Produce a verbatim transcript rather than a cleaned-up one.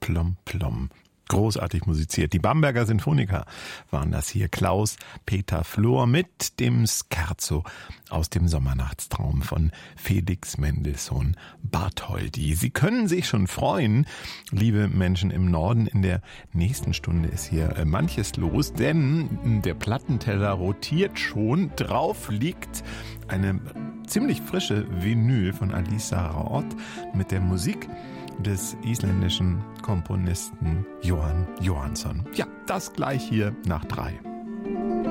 Plom Plom. Großartig musiziert. Die Bamberger Sinfoniker waren das hier. Klaus Peter Flor mit dem Scherzo aus dem Sommernachtstraum von Felix Mendelssohn Bartholdy. Sie können sich schon freuen, liebe Menschen im Norden. In der nächsten Stunde ist hier manches los, denn der Plattenteller rotiert schon. Drauf liegt eine ziemlich frische Vinyl von Alice Sarah Ott mit der Musik des isländischen Komponisten Jóhann Jóhannsson. Ja, das gleich hier nach drei.